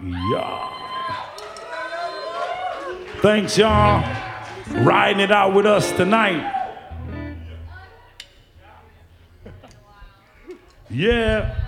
Yeah. Thanks, y'all. Riding it out with us tonight. Yeah.